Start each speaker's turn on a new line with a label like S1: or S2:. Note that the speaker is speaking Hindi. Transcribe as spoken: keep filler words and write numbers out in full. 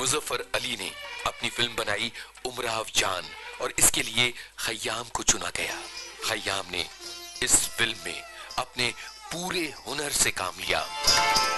S1: मुजफ्फर अली ने अपनी फिल्म बनाई उमराव जान और इसके लिए खय्याम को चुना गया। खय्याम ने इस फिल्म में अपने पूरे हुनर से काम लिया।